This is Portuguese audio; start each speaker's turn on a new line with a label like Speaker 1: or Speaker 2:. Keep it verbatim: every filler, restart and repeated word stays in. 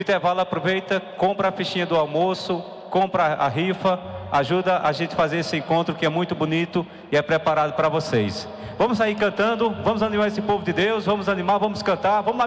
Speaker 1: Intervalo, aproveita, compra a fichinha do almoço, compra a rifa, ajuda a gente a fazer esse encontro que é muito bonito e é preparado para vocês. Vamos sair cantando, vamos animar esse povo de Deus, vamos animar, vamos cantar, vamos lá.